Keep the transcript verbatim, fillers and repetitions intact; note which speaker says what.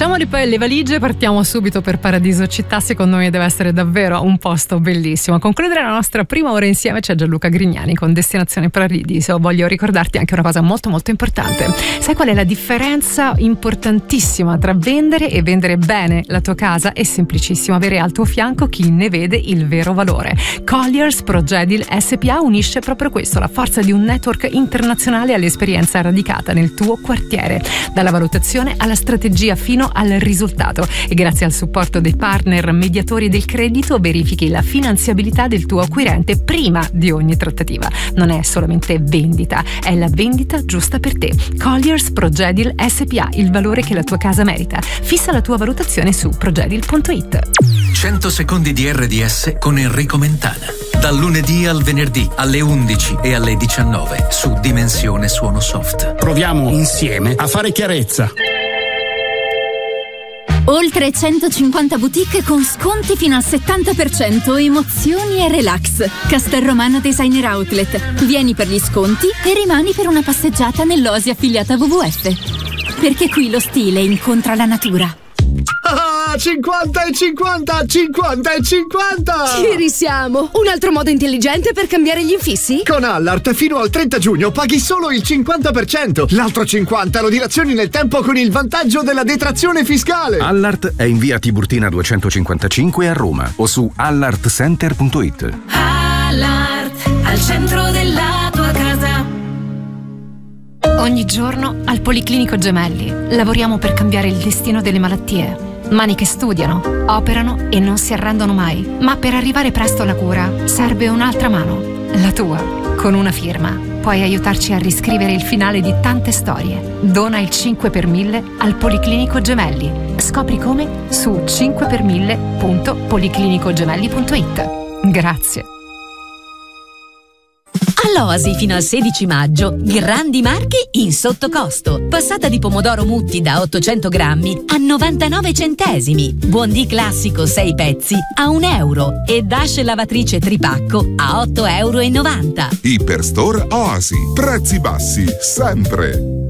Speaker 1: Facciamo le, le valigie, partiamo subito per Paradiso Città. Secondo me deve essere davvero un posto bellissimo. A concludere la nostra prima ora insieme c'è Gianluca Grignani con Destinazione Paradiso. Voglio ricordarti anche una cosa molto molto importante. Sai qual è la differenza importantissima tra vendere e vendere bene la tua casa? È semplicissimo: avere al tuo fianco chi ne vede il vero valore. Colliers Progedil S P A unisce proprio questo, la forza di un network internazionale all'esperienza radicata nel tuo quartiere, dalla valutazione alla strategia fino al risultato, e grazie al supporto dei partner mediatori del credito verifichi la finanziabilità del tuo acquirente prima di ogni trattativa. Non è solamente vendita, è la vendita giusta per te. Colliers Progedil S P A, il valore che la tua casa merita. Fissa la tua valutazione su progedil punto it.
Speaker 2: cento secondi di R D S con Enrico Mentana. Dal lunedì al venerdì alle undici e alle diciannove su Dimensione Suono Soft.
Speaker 3: Proviamo insieme a fare chiarezza.
Speaker 4: Oltre centocinquanta boutique con sconti fino al settanta per cento, emozioni e relax. Castelromano Designer Outlet. Vieni per gli sconti e rimani per una passeggiata nell'Oasi affiliata W W F. Perché qui lo stile incontra la natura.
Speaker 5: Ah, cinquanta e cinquanta, cinquanta e cinquanta!
Speaker 6: Ci risiamo! Un altro modo intelligente per cambiare gli infissi?
Speaker 5: Con Allart fino al trenta giugno paghi solo il cinquanta per cento. L'altro cinquanta lo dilazioni nel tempo con il vantaggio della detrazione fiscale.
Speaker 7: Allart è in via Tiburtina duecentocinquantacinque a Roma o su allart center punto it.
Speaker 8: Allart, al centro della tua casa.
Speaker 1: Ogni giorno al Policlinico Gemelli lavoriamo per cambiare il destino delle malattie. Mani che studiano, operano e non si arrendono mai. Ma per arrivare presto alla cura serve un'altra mano, la tua. Con una firma puoi aiutarci a riscrivere il finale di tante storie. Dona il cinque per mille al Policlinico Gemelli. Scopri come su cinque per mille punto policlinicogemelli punto it. Grazie.
Speaker 9: All'Oasi fino al sedici maggio, grandi marche in sottocosto. Passata di pomodoro Mutti da ottocento grammi a novantanove centesimi. Buon dì classico sei pezzi a un euro. E Dash lavatrice tripacco a otto e novanta euro.
Speaker 10: Iperstore Oasi. Prezzi bassi, sempre.